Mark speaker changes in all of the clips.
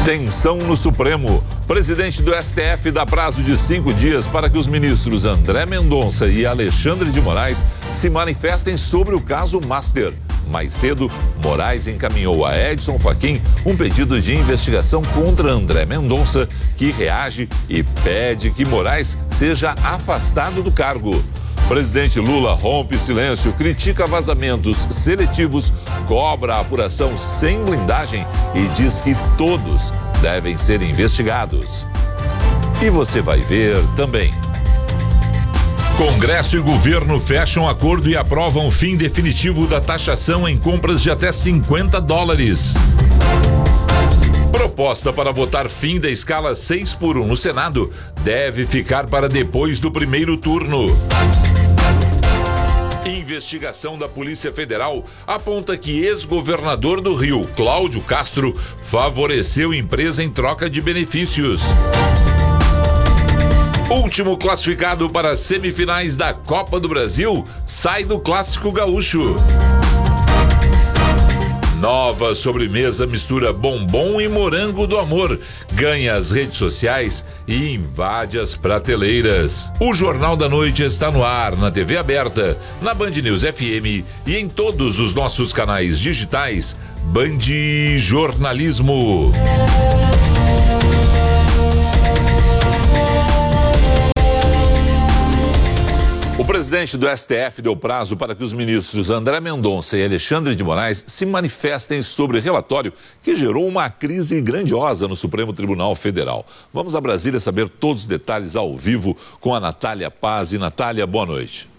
Speaker 1: Tensão no Supremo. Presidente do STF dá prazo de 5 dias para que os ministros André Mendonça e Alexandre de Moraes se manifestem sobre o caso Master. Mais cedo, Moraes encaminhou a Edson Fachin um pedido de investigação contra André Mendonça, que reage e pede que Moraes seja afastado do cargo. Presidente Lula rompe silêncio, critica vazamentos seletivos, cobra a apuração sem blindagem e diz que todos devem ser investigados. E você vai ver também. Congresso e governo fecham acordo e aprovam fim definitivo da taxação em compras de até $50. Proposta para votar fim da escala 6x1 no Senado deve ficar para depois do primeiro turno. Investigação da Polícia Federal aponta que ex-governador do Rio, Cláudio Castro, favoreceu empresa em troca de benefícios. Último classificado para as semifinais da Copa do Brasil sai do Clássico Gaúcho. Nova sobremesa mistura bombom e morango do amor, ganha as redes sociais e invade as prateleiras. O Jornal da Noite está no ar, na TV aberta, na Band News FM e em todos os nossos canais digitais. Band Jornalismo. O presidente do STF deu prazo para que os ministros André Mendonça e Alexandre de Moraes se manifestem sobre o relatório que gerou uma crise grandiosa no Supremo Tribunal Federal. Vamos a Brasília saber todos os detalhes ao vivo com a Natália Paz. E Natália, boa noite.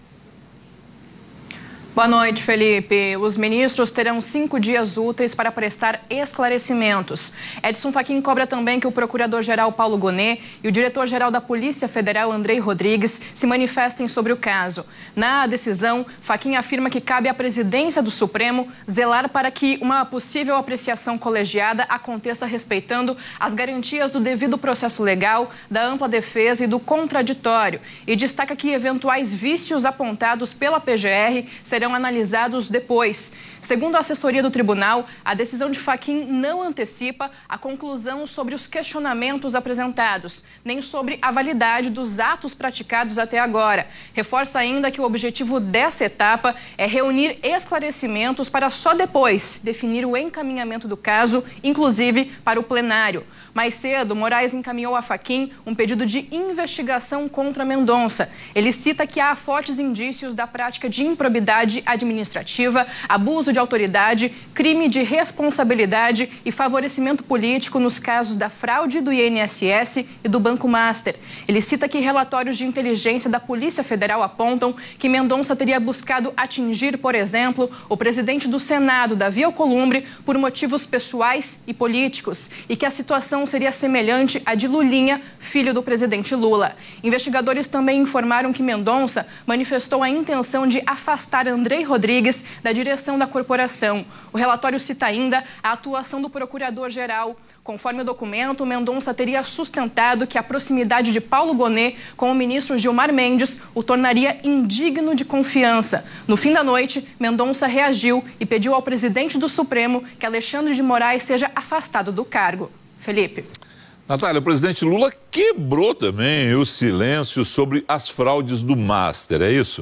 Speaker 2: Boa noite, Felipe. Os ministros terão 5 dias úteis para prestar esclarecimentos. Edson Fachin cobra também que o procurador-geral Paulo Gonet e o diretor-geral da Polícia Federal, Andrei Rodrigues, se manifestem sobre o caso. Na decisão, Fachin afirma que cabe à presidência do Supremo zelar para que uma possível apreciação colegiada aconteça respeitando as garantias do devido processo legal, da ampla defesa e do contraditório. E destaca que eventuais vícios apontados pela PGR serão analisados depois. Segundo a assessoria do tribunal, a decisão de Fachin não antecipa a conclusão sobre os questionamentos apresentados, nem sobre a validade dos atos praticados até agora. Reforça ainda que o objetivo dessa etapa é reunir esclarecimentos para só depois definir o encaminhamento do caso, inclusive para o plenário. Mais cedo, Moraes encaminhou a Fachin um pedido de investigação contra Mendonça. Ele cita que há fortes indícios da prática de improbidade administrativa, abuso de autoridade, crime de responsabilidade e favorecimento político nos casos da fraude do INSS e do Banco Master. Ele cita que relatórios de inteligência da Polícia Federal apontam que Mendonça teria buscado atingir, por exemplo, o presidente do Senado, Davi Alcolumbre, por motivos pessoais e políticos, e que a situação seria semelhante à de Lulinha, filho do presidente Lula. Investigadores também informaram que Mendonça manifestou a intenção de afastar Andrei Rodrigues da direção da corporação. O relatório cita ainda a atuação do procurador-geral. Conforme o documento, Mendonça teria sustentado que a proximidade de Paulo Gonet com o ministro Gilmar Mendes o tornaria indigno de confiança. No fim da noite, Mendonça reagiu e pediu ao presidente do Supremo que Alexandre de Moraes seja afastado do cargo. Felipe.
Speaker 1: Natália, o presidente Lula quebrou também o silêncio sobre as fraudes do Master, é isso?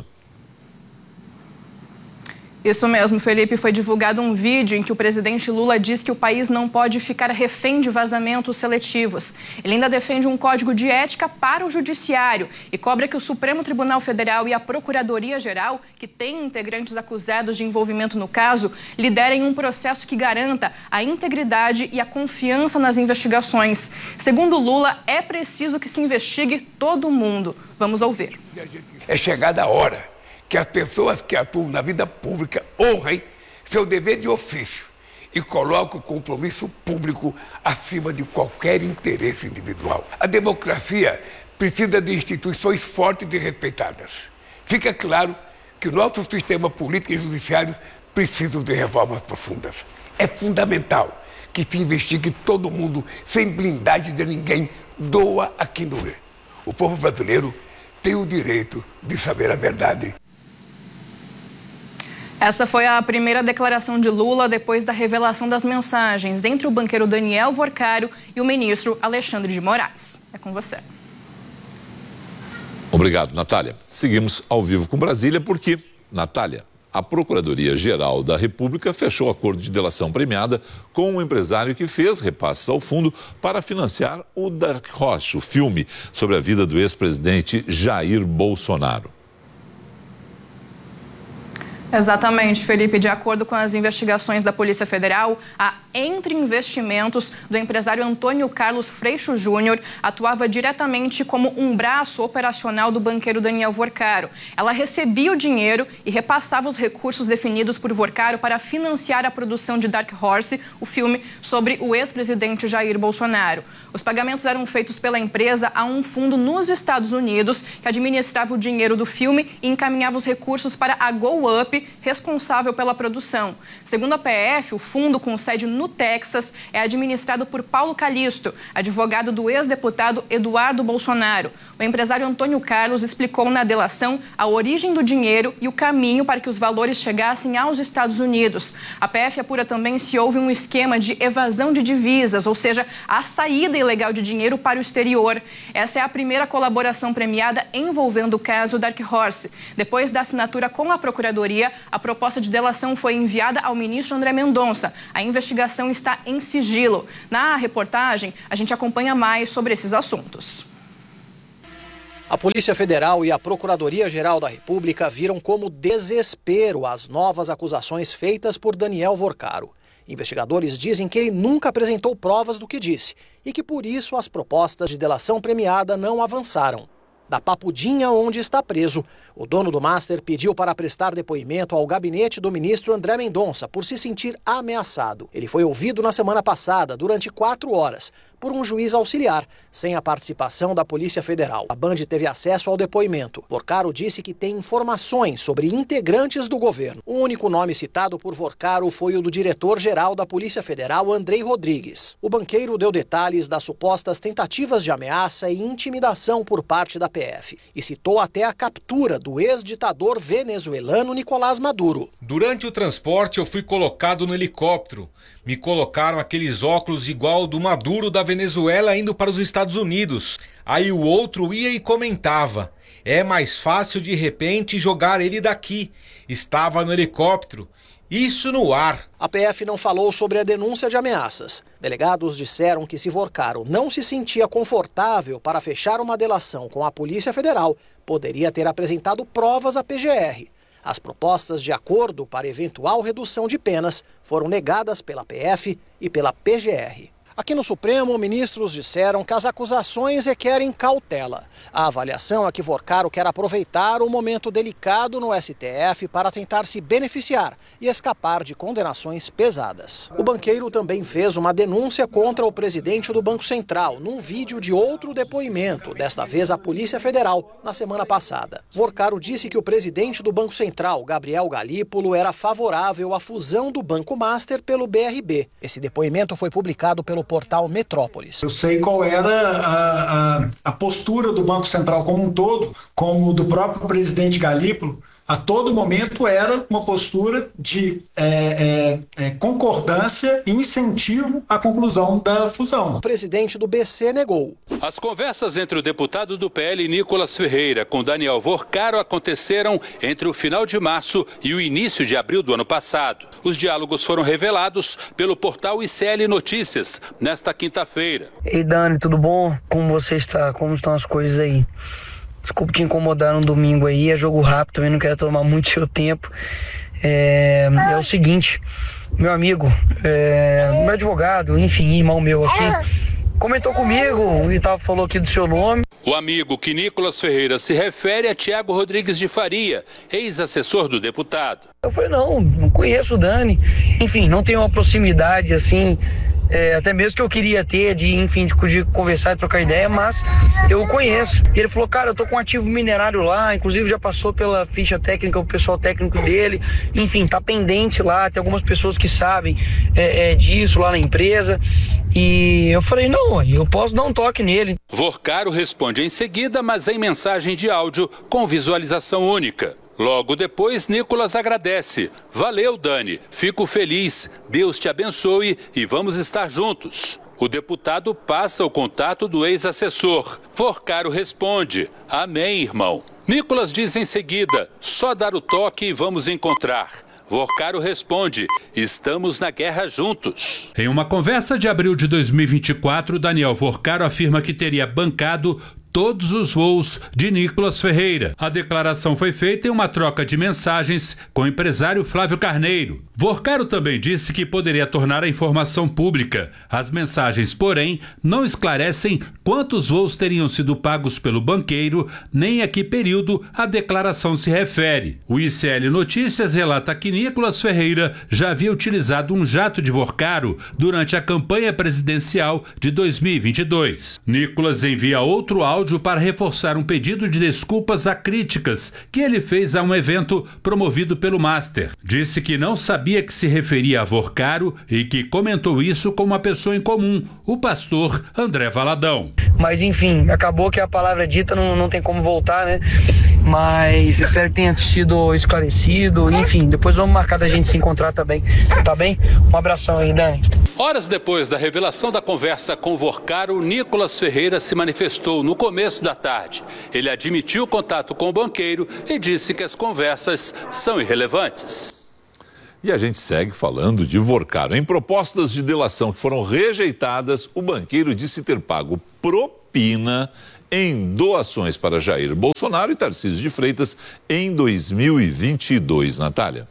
Speaker 2: Isso mesmo, Felipe. Foi divulgado um vídeo em que o presidente Lula diz que o país não pode ficar refém de vazamentos seletivos. Ele ainda defende um código de ética para o judiciário e cobra que o Supremo Tribunal Federal e a Procuradoria-Geral, que tem integrantes acusados de envolvimento no caso, liderem um processo que garanta a integridade e a confiança nas investigações. Segundo Lula, é preciso que se investigue todo mundo. Vamos ouvir.
Speaker 3: É chegada a hora que as pessoas que atuam na vida pública honrem seu dever de ofício e coloquem o compromisso público acima de qualquer interesse individual. A democracia precisa de instituições fortes e respeitadas. Fica claro que o nosso sistema político e judiciário precisam de reformas profundas. É fundamental que se investigue todo mundo sem blindagem de ninguém, doa a quem doer. O povo brasileiro tem o direito de saber a verdade.
Speaker 2: Essa foi a primeira declaração de Lula depois da revelação das mensagens entre o banqueiro Daniel Vorcaro e o ministro Alexandre de Moraes. É com você.
Speaker 1: Obrigado, Natália. Seguimos ao vivo com Brasília porque, Natália, a Procuradoria-Geral da República fechou acordo de delação premiada com um empresário que fez repasses ao fundo para financiar o Dark Horse, o filme sobre a vida do ex-presidente Jair Bolsonaro.
Speaker 2: Exatamente, Felipe. De acordo com as investigações da Polícia Federal, a Entre Investimentos do empresário Antônio Carlos Freixo Júnior atuava diretamente como um braço operacional do banqueiro Daniel Vorcaro. Ela recebia o dinheiro e repassava os recursos definidos por Vorcaro para financiar a produção de Dark Horse, o filme sobre o ex-presidente Jair Bolsonaro. Os pagamentos eram feitos pela empresa a um fundo nos Estados Unidos que administrava o dinheiro do filme e encaminhava os recursos para a Go Up, responsável pela produção. Segundo a PF, o fundo, com sede no Texas, é administrado por Paulo Calixto, advogado do ex-deputado Eduardo Bolsonaro. O empresário Antônio Carlos explicou na delação a origem do dinheiro e o caminho para que os valores chegassem aos Estados Unidos. A PF apura também se houve um esquema de evasão de divisas, ou seja, a saída ilegal de dinheiro para o exterior. Essa é a primeira colaboração premiada envolvendo o caso Dark Horse. Depois da assinatura com a Procuradoria, a proposta de delação foi enviada ao ministro André Mendonça. A investigação está em sigilo. Na reportagem, a gente acompanha mais sobre esses assuntos.
Speaker 4: A Polícia Federal e a Procuradoria-Geral da República viram como desespero as novas acusações feitas por Daniel Vorcaro. Investigadores dizem que ele nunca apresentou provas do que disse e que por isso as propostas de delação premiada não avançaram. Da Papudinha, onde está preso, o dono do Master pediu para prestar depoimento ao gabinete do ministro André Mendonça por se sentir ameaçado. Ele foi ouvido na semana passada, durante 4 horas, por um juiz auxiliar, sem a participação da Polícia Federal. A Band teve acesso ao depoimento. Vorcaro disse que tem informações sobre integrantes do governo. O único nome citado por Vorcaro foi o do diretor-geral da Polícia Federal, Andrei Rodrigues. O banqueiro deu detalhes das supostas tentativas de ameaça e intimidação por parte da PF e citou até a captura do ex-ditador venezuelano Nicolás Maduro.
Speaker 5: Durante o transporte eu fui colocado no helicóptero. Me colocaram aqueles óculos igual do Maduro da Venezuela indo para os Estados Unidos. Aí o outro ia e comentava: é mais fácil de repente jogar ele daqui. Estava no helicóptero. Isso no ar.
Speaker 4: A PF não falou sobre a denúncia de ameaças. Delegados disseram que se Vorcaro não se sentia confortável para fechar uma delação com a Polícia Federal, poderia ter apresentado provas à PGR. As propostas de acordo para eventual redução de penas foram negadas pela PF e pela PGR. Aqui no Supremo, ministros disseram que as acusações requerem cautela. A avaliação é que Vorcaro quer aproveitar um momento delicado no STF para tentar se beneficiar e escapar de condenações pesadas. O banqueiro também fez uma denúncia contra o presidente do Banco Central, num vídeo de outro depoimento, desta vez à Polícia Federal, na semana passada. Vorcaro disse que o presidente do Banco Central, Gabriel Galípolo, era favorável à fusão do Banco Master pelo BRB. Esse depoimento foi publicado pelo portal Metrópolis.
Speaker 6: Eu sei qual era a postura do Banco Central como um todo, como do próprio presidente Galípolo. A todo momento era uma postura de concordância e incentivo à conclusão da fusão.
Speaker 4: O presidente do BC negou.
Speaker 7: As conversas entre o deputado do PL, Nicolas Ferreira, com Daniel Vorcaro aconteceram entre o final de março e o início de abril do ano passado. Os diálogos foram revelados pelo portal ICL Notícias nesta quinta-feira.
Speaker 8: Ei, Dani, tudo bom? Como você está? Como estão as coisas aí? Desculpa te incomodar no domingo aí, é jogo rápido, também não quero tomar muito seu tempo. É o seguinte, meu amigo, meu advogado, enfim, irmão meu aqui, comentou comigo e falou aqui do seu nome.
Speaker 7: O amigo que Nicolas Ferreira se refere é Tiago Rodrigues de Faria, ex-assessor do deputado.
Speaker 8: Eu falei, não conheço o Dani, enfim, não tenho uma proximidade assim, até mesmo que eu queria ter, de conversar e trocar ideia, mas eu o conheço. E ele falou, cara, eu tô com um ativo minerário lá, inclusive já passou pela ficha técnica, o pessoal técnico dele, enfim, tá pendente lá, tem algumas pessoas que sabem disso lá na empresa. E eu falei, não, eu posso dar um toque nele.
Speaker 7: Vorcaro responde em seguida, mas em mensagem de áudio com visualização única. Logo depois, Nicolas agradece. Valeu, Dani. Fico feliz. Deus te abençoe e vamos estar juntos. O deputado passa o contato do ex-assessor. Vorcaro responde: amém, irmão. Nicolas diz em seguida: só dar o toque e vamos encontrar. Vorcaro responde: estamos na guerra juntos.
Speaker 9: Em uma conversa de abril de 2024, Daniel Vorcaro afirma que teria bancado todos os voos de Nicolas Ferreira. A declaração foi feita em uma troca de mensagens com o empresário Flávio Carneiro. Vorcaro também disse que poderia tornar a informação pública. As mensagens, porém, não esclarecem quantos voos teriam sido pagos pelo banqueiro, nem a que período a declaração se refere. O ICL Notícias relata que Nicolas Ferreira já havia utilizado um jato de Vorcaro durante a campanha presidencial de 2022. Nicolas envia outro áudio para reforçar um pedido de desculpas a críticas que ele fez a um evento promovido pelo Master. Disse que não sabia que se referia a Vorcaro e que comentou isso com uma pessoa em comum, o pastor André Valadão.
Speaker 8: Mas enfim, acabou que a palavra dita não tem como voltar, né? Mas espero que tenha sido esclarecido. Enfim, depois vamos marcar da gente se encontrar também, tá bem? Um abração aí, Dani.
Speaker 7: Horas depois da revelação da conversa com Vorcaro, Nicolas Ferreira se manifestou no começo da tarde. Ele admitiu o contato com o banqueiro e disse que as conversas são irrelevantes.
Speaker 1: E a gente segue falando de Vorcaro. Em propostas de delação que foram rejeitadas, o banqueiro disse ter pago propina em doações para Jair Bolsonaro e Tarcísio de Freitas em 2022. Natália.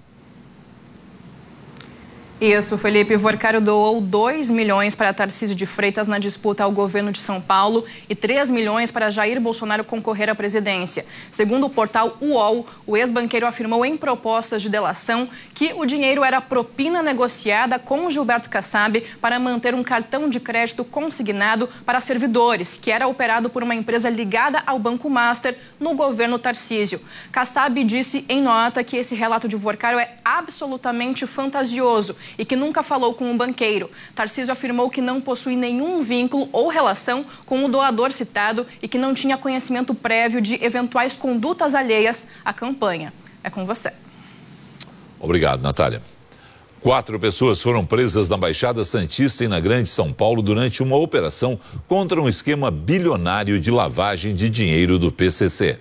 Speaker 2: Isso, Felipe. Vorcaro doou 2 milhões para Tarcísio de Freitas na disputa ao governo de São Paulo e 3 milhões para Jair Bolsonaro concorrer à presidência. Segundo o portal UOL, o ex-banqueiro afirmou em propostas de delação que o dinheiro era propina negociada com Gilberto Kassab para manter um cartão de crédito consignado para servidores, que era operado por uma empresa ligada ao Banco Master no governo Tarcísio. Kassab disse em nota que esse relato de Vorcaro é absolutamente fantasioso e que nunca falou com um banqueiro. Tarcísio afirmou que não possui nenhum vínculo ou relação com o doador citado e que não tinha conhecimento prévio de eventuais condutas alheias à campanha. É com você.
Speaker 1: Obrigado, Natália. 4 pessoas foram presas na Baixada Santista e na Grande São Paulo durante uma operação contra um esquema bilionário de lavagem de dinheiro do PCC.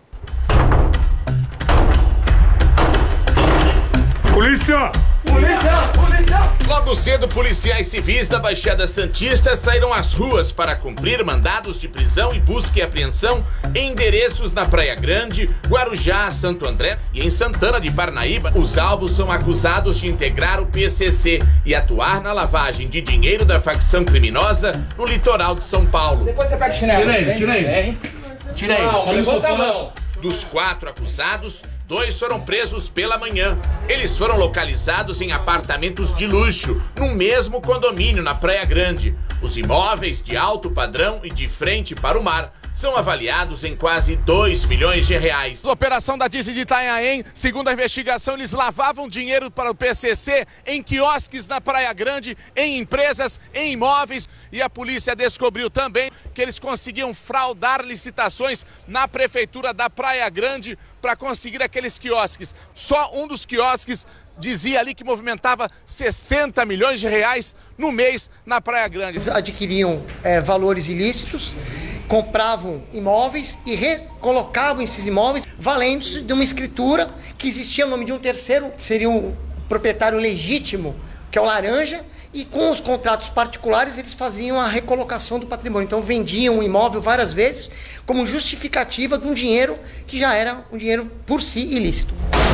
Speaker 10: Polícia!
Speaker 11: Logo cedo, policiais civis da Baixada Santista saíram às ruas para cumprir mandados de prisão e busca e apreensão em endereços na Praia Grande, Guarujá, Santo André e em Santana de Parnaíba. Os alvos são acusados de integrar o PCC e atuar na lavagem de dinheiro da facção criminosa no litoral de São Paulo.
Speaker 12: Depois você pega o chinelo. Tirei.
Speaker 11: Levanta a mão. Dos 4 acusados, 2 foram presos pela manhã. Eles foram localizados em apartamentos de luxo, no mesmo condomínio na Praia Grande. Os imóveis de alto padrão e de frente para o mar são avaliados em quase 2 milhões de reais.
Speaker 13: A operação da DIGE de Itanhaém, segundo a investigação, eles lavavam dinheiro para o PCC em quiosques na Praia Grande, em empresas, em imóveis. E a polícia descobriu também que eles conseguiam fraudar licitações na prefeitura da Praia Grande para conseguir aqueles quiosques. Só um dos quiosques dizia ali que movimentava 60 milhões de reais no mês na Praia Grande.
Speaker 14: Eles adquiriam valores ilícitos, compravam imóveis e recolocavam esses imóveis valendo-se de uma escritura que existia no nome de um terceiro, que seria o proprietário legítimo, que é o Laranja, e com os contratos particulares eles faziam a recolocação do patrimônio. Então vendiam o imóvel várias vezes como justificativa de um dinheiro que já era um dinheiro por si ilícito.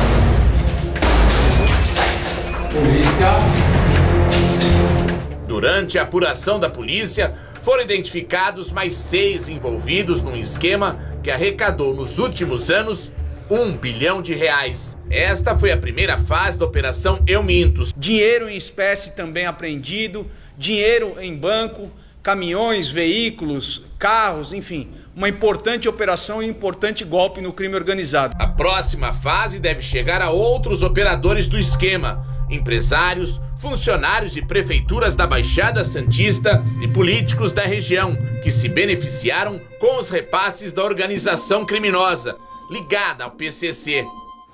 Speaker 11: Durante a apuração da polícia, foram identificados mais 6 envolvidos num esquema que arrecadou nos últimos anos 1 bilhão de reais. Esta foi a primeira fase da Operação Eu Minto.
Speaker 15: Dinheiro em espécie também apreendido, dinheiro em banco, caminhões, veículos, carros, enfim, uma importante operação e um importante golpe no crime organizado.
Speaker 11: A próxima fase deve chegar a outros operadores do esquema, empresários, funcionários de prefeituras da Baixada Santista e políticos da região que se beneficiaram com os repasses da organização criminosa ligada ao PCC.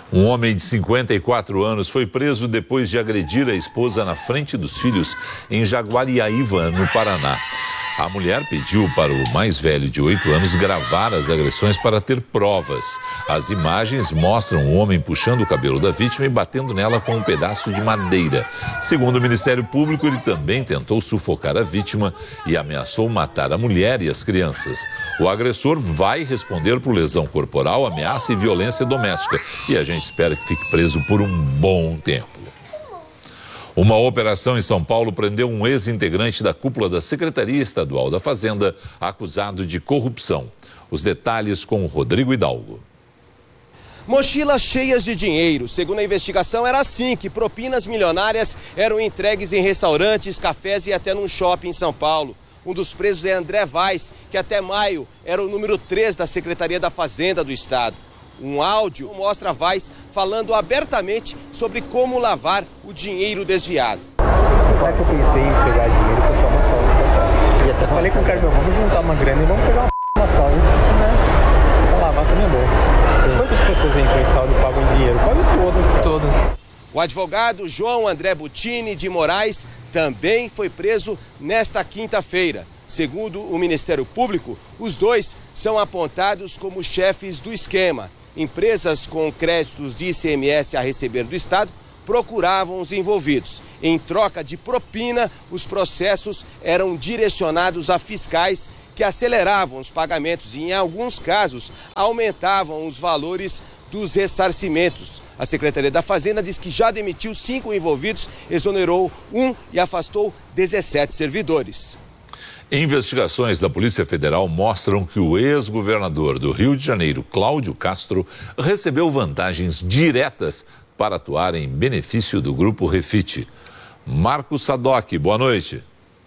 Speaker 1: Um homem de 54 anos foi preso depois de agredir a esposa na frente dos filhos em Jaguariaíva, no Paraná. A mulher pediu para o mais velho de 8 anos gravar as agressões para ter provas. As imagens mostram o homem puxando o cabelo da vítima e batendo nela com um pedaço de madeira. Segundo o Ministério Público, ele também tentou sufocar a vítima e ameaçou matar a mulher e as crianças. O agressor vai responder por lesão corporal, ameaça e violência doméstica. E a gente espera que fique preso por um bom tempo. Uma operação em São Paulo prendeu um ex-integrante da cúpula da Secretaria Estadual da Fazenda, acusado de corrupção. Os detalhes com o Rodrigo Hidalgo.
Speaker 10: Mochilas cheias de dinheiro. Segundo a investigação, era assim que propinas milionárias eram entregues em restaurantes, cafés e até num shopping em São Paulo. Um dos presos é André Vaz, que até maio era o número 3 da Secretaria da Fazenda do Estado. Um áudio mostra Vaz falando abertamente sobre como lavar o dinheiro desviado.
Speaker 16: Sabe que eu pensei em pegar dinheiro para uma só no São Paulo? E até falei com o cara, vamos juntar uma grana e vamos pegar uma só, né? Pra lavar também é bom. Sim. Quantas pessoas entram em saldo e pagam dinheiro? Quase todas, cara. Todas.
Speaker 10: O advogado João André Butini de Moraes também foi preso nesta quinta-feira. Segundo o Ministério Público, os dois são apontados como chefes do esquema. Empresas com créditos de ICMS a receber do Estado procuravam os envolvidos. Em troca de propina, os processos eram direcionados a fiscais que aceleravam os pagamentos e, em alguns casos, aumentavam os valores dos ressarcimentos. A Secretaria da Fazenda diz que já demitiu 5 envolvidos, exonerou 1 e afastou 17 servidores.
Speaker 1: Investigações da Polícia Federal mostram que o ex-governador do Rio de Janeiro, Cláudio Castro, recebeu vantagens diretas para atuar em benefício do Grupo Refit. Marcos Sadoc, boa noite.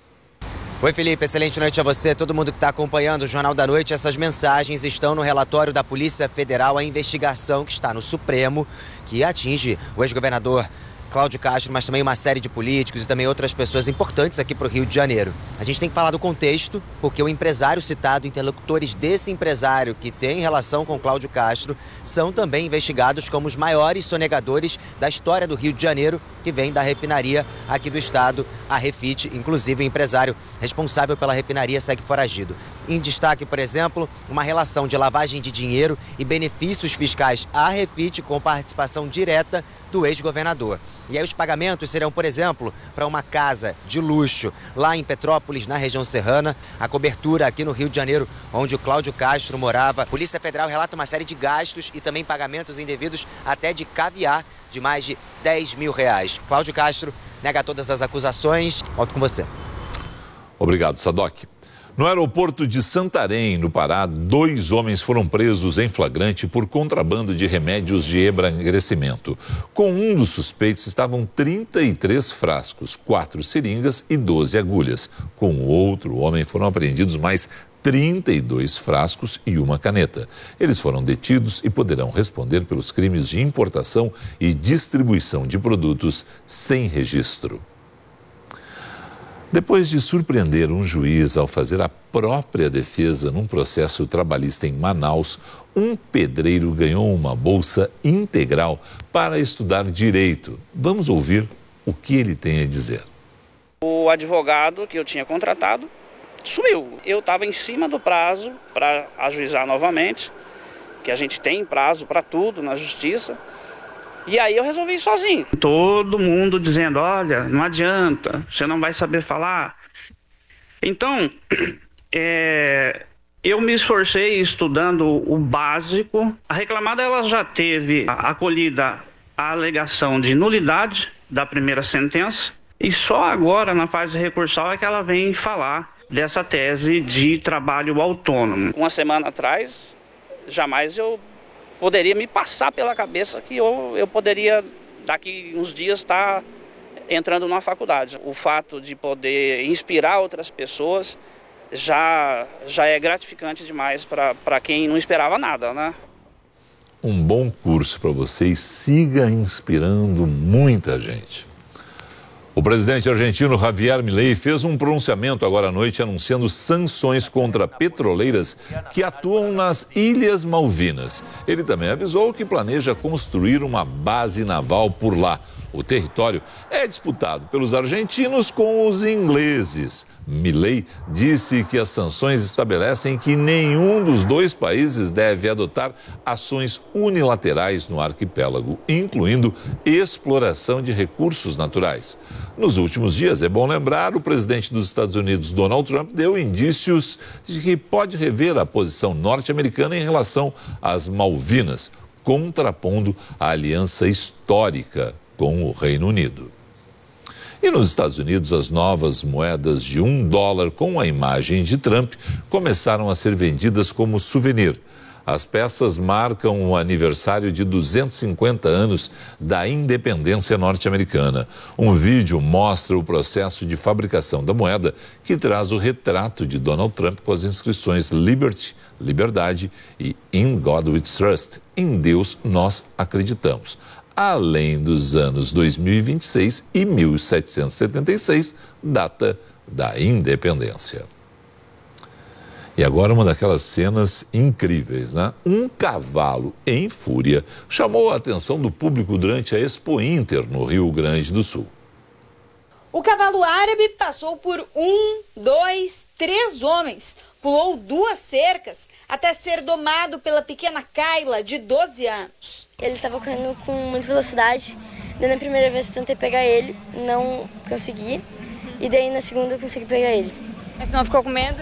Speaker 17: Oi, Felipe, excelente noite a você, todo mundo que está acompanhando o Jornal da Noite. Essas mensagens estão no relatório da Polícia Federal, a investigação que está no Supremo, que atinge o ex-governador Cláudio Castro, mas também uma série de políticos e também outras pessoas importantes aqui para o Rio de Janeiro. A gente tem que falar do contexto, porque o empresário citado, interlocutores desse empresário que tem relação com Cláudio Castro, são também investigados como os maiores sonegadores da história do Rio de Janeiro, que vem da refinaria aqui do estado, a Refit. Inclusive, o empresário responsável pela refinaria segue foragido. Em destaque, por exemplo, uma relação de lavagem de dinheiro e benefícios fiscais à Refit com participação direta do ex-governador. E aí os pagamentos serão, por exemplo, para uma casa de luxo lá em Petrópolis, na região serrana, a cobertura aqui no Rio de Janeiro, onde o Cláudio Castro morava. A Polícia Federal relata uma série de gastos e também pagamentos indevidos até de caviar de mais de R$10 mil. Cláudio Castro nega todas as acusações. Volto com você.
Speaker 1: Obrigado, Sadoc. No aeroporto de Santarém, no Pará, 2 homens foram presos em flagrante por contrabando de remédios de emagrecimento. Com um dos suspeitos estavam 33 frascos, 4 seringas e 12 agulhas. Com o outro homem foram apreendidos mais 32 frascos e uma caneta. Eles foram detidos e poderão responder pelos crimes de importação e distribuição de produtos sem registro. Depois de surpreender um juiz ao fazer a própria defesa num processo trabalhista em Manaus, um pedreiro ganhou uma bolsa integral para estudar direito. Vamos ouvir o que ele tem a dizer.
Speaker 18: O advogado que eu tinha contratado sumiu. Eu estava em cima do prazo para ajuizar novamente, que a gente tem prazo para tudo na justiça. E aí eu resolvi ir sozinho. Todo mundo dizendo, olha, não adianta, você não vai saber falar. Então, eu me esforcei estudando o básico. A reclamada ela já teve acolhida a alegação de nulidade da primeira sentença. E só agora, na fase recursal, é que ela vem falar dessa tese de trabalho autônomo. Uma semana atrás, jamais eu poderia me passar pela cabeça que eu poderia, daqui uns dias, estar entrando numa faculdade. O fato de poder inspirar outras pessoas já é gratificante demais para quem não esperava nada, né?
Speaker 1: Um bom curso para você e siga inspirando muita gente. O presidente argentino Javier Milei fez um pronunciamento agora à noite anunciando sanções contra petroleiras que atuam nas Ilhas Malvinas. Ele também avisou que planeja construir uma base naval por lá. O território é disputado pelos argentinos com os ingleses. Milei disse que as sanções estabelecem que nenhum dos dois países deve adotar ações unilaterais no arquipélago, incluindo exploração de recursos naturais. Nos últimos dias, é bom lembrar, o presidente dos Estados Unidos, Donald Trump, deu indícios de que pode rever a posição norte-americana em relação às Malvinas, contrapondo a aliança histórica com o Reino Unido. E nos Estados Unidos, as novas moedas de $1 com a imagem de Trump começaram a ser vendidas como souvenir. As peças marcam o aniversário de 250 anos da independência norte-americana. Um vídeo mostra o processo de fabricação da moeda, que traz o retrato de Donald Trump com as inscrições Liberty, liberdade, e In God We Trust, em Deus nós acreditamos, além dos anos 2026 e 1776, data da independência. E agora uma daquelas cenas incríveis, né? Um cavalo em fúria chamou a atenção do público durante a Expo Inter, no Rio Grande do Sul.
Speaker 19: O cavalo árabe passou por 1, 2, 3 homens, pulou 2 cercas até ser domado pela pequena Kayla, de 12 anos.
Speaker 20: Ele estava correndo com muita velocidade, daí na primeira vez eu tentei pegar ele, não consegui, e daí na segunda eu consegui pegar ele.
Speaker 19: Mas você não ficou com medo?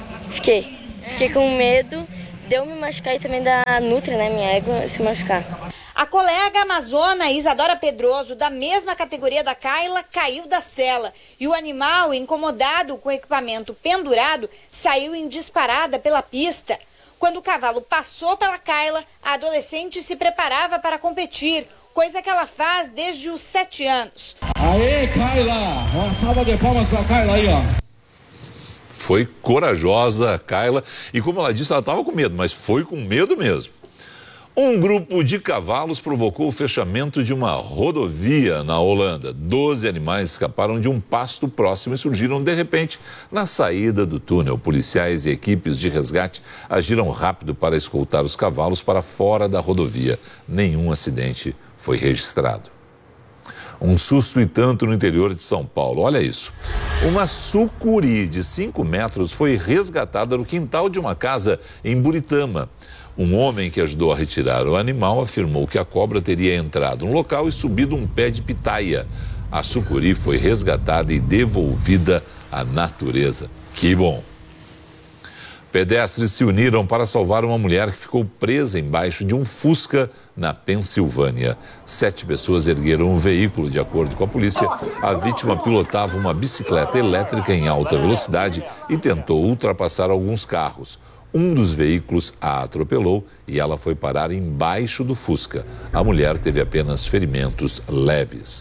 Speaker 20: Fiquei com medo de eu me machucar e também da Nutria, né, minha égua, se machucar.
Speaker 19: A colega amazona Isadora Pedroso, da mesma categoria da Kayla, caiu da sela e o animal, incomodado com o equipamento pendurado, saiu em disparada pela pista. Quando o cavalo passou pela Kayla, a adolescente se preparava para competir, coisa que ela faz desde os 7 anos.
Speaker 21: Aê, Kayla! Uma salva de palmas para a Kayla aí, ó.
Speaker 1: Foi corajosa a Kayla e, como ela disse, ela estava com medo, mas foi com medo mesmo. Um grupo de cavalos provocou o fechamento de uma rodovia na Holanda. 12 animais escaparam de um pasto próximo e surgiram de repente na saída do túnel. Policiais e equipes de resgate agiram rápido para escoltar os cavalos para fora da rodovia. Nenhum acidente foi registrado. Um susto e tanto no interior de São Paulo. Olha isso. Uma sucuri de 5 metros foi resgatada no quintal de uma casa em Buritama. Um homem que ajudou a retirar o animal afirmou que a cobra teria entrado no local e subido um pé de pitaia. A sucuri foi resgatada e devolvida à natureza. Que bom! Pedestres se uniram para salvar uma mulher que ficou presa embaixo de um Fusca na Pensilvânia. 7 pessoas ergueram o veículo. De acordo com a polícia, a vítima pilotava uma bicicleta elétrica em alta velocidade e tentou ultrapassar alguns carros. Um dos veículos a atropelou e ela foi parar embaixo do Fusca. A mulher teve apenas ferimentos leves.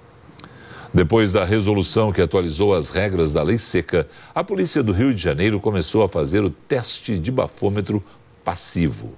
Speaker 1: Depois da resolução que atualizou as regras da lei seca, a polícia do Rio de Janeiro começou a fazer o teste de bafômetro passivo.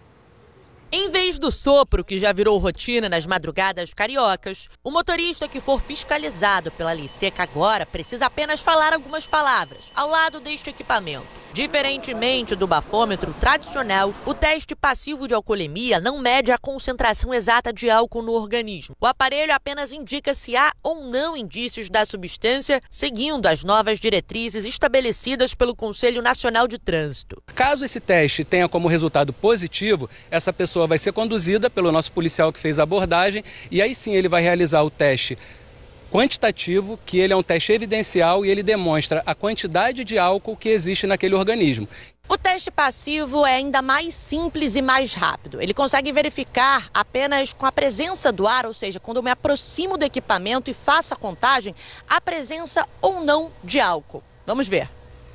Speaker 22: Em vez do sopro, que já virou rotina nas madrugadas cariocas, o motorista que for fiscalizado pela lei seca agora precisa apenas falar algumas palavras ao lado deste equipamento. Diferentemente do bafômetro tradicional, o teste passivo de alcoolemia não mede a concentração exata de álcool no organismo. O aparelho apenas indica se há ou não indícios da substância, seguindo as novas diretrizes estabelecidas pelo Conselho Nacional de Trânsito.
Speaker 23: Caso esse teste tenha como resultado positivo, essa pessoa vai ser conduzida pelo nosso policial que fez a abordagem e aí sim ele vai realizar o teste quantitativo, que ele é um teste evidencial e ele demonstra a quantidade de álcool que existe naquele organismo.
Speaker 22: O teste passivo é ainda mais simples e mais rápido. Ele consegue verificar apenas com a presença do ar, ou seja, quando eu me aproximo do equipamento e faço a contagem, a presença ou não de álcool. Vamos ver.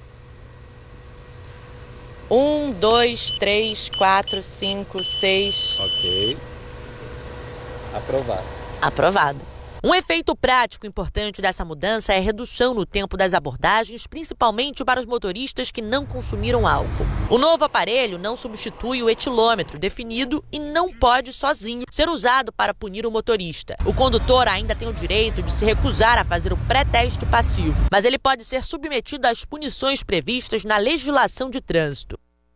Speaker 22: 1, 2, 3, 4, 5, 6...
Speaker 23: Ok. Aprovado.
Speaker 22: Aprovado. Um efeito prático importante dessa mudança é a redução no tempo das abordagens, principalmente para os motoristas que não consumiram álcool. O novo aparelho não substitui o etilômetro definido e não pode sozinho ser usado para punir o motorista. O condutor ainda tem o direito de se recusar a fazer o pré-teste passivo, mas ele pode ser submetido às punições previstas na legislação de trânsito.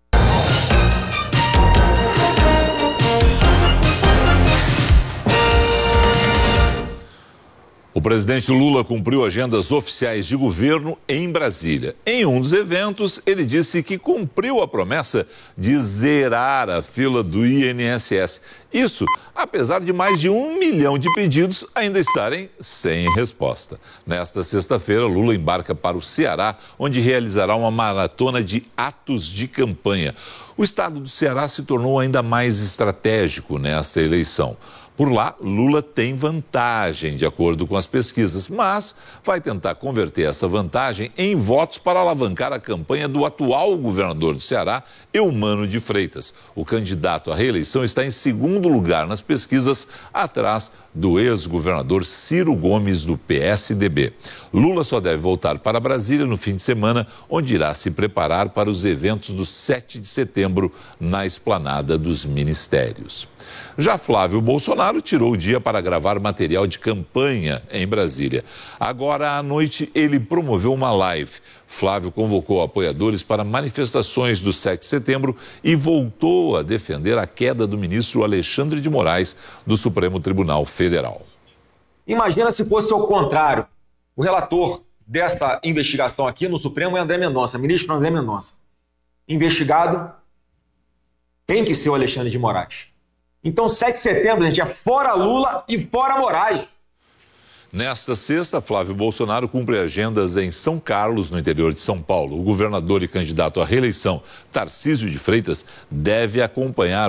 Speaker 1: O presidente Lula cumpriu agendas oficiais de governo em Brasília. Em um dos eventos, ele disse que cumpriu a promessa de zerar a fila do INSS. Isso, apesar de mais de 1 milhão de pedidos ainda estarem sem resposta. Nesta sexta-feira, Lula embarca para o Ceará, onde realizará uma maratona de atos de campanha. O estado do Ceará se tornou ainda mais estratégico nesta eleição. Por lá, Lula tem vantagem, de acordo com as pesquisas, mas vai tentar converter essa vantagem em votos para alavancar a campanha do atual governador do Ceará, Eumano de Freitas. O candidato à reeleição está em segundo lugar nas pesquisas, atrás do ex-governador Ciro Gomes, do PSDB. Lula só deve voltar para Brasília no fim de semana, onde irá se preparar para os eventos do 7 de setembro na Esplanada dos Ministérios. Já Flávio Bolsonaro tirou o dia para gravar material de campanha em Brasília. Agora à noite ele promoveu uma live. Flávio convocou apoiadores para manifestações do 7 de setembro e voltou a defender a queda do ministro Alexandre de Moraes do Supremo Tribunal Federal.
Speaker 3: Imagina se fosse ao contrário. O relator desta investigação aqui no Supremo é André Mendonça, ministro André Mendonça. Investigado tem que ser o Alexandre de Moraes. Então, 7 de setembro, gente, é fora Lula e fora Moraes.
Speaker 1: Nesta sexta, Flávio Bolsonaro cumpre agendas em São Carlos, no interior de São Paulo. O governador e candidato à reeleição, Tarcísio de Freitas, deve acompanhar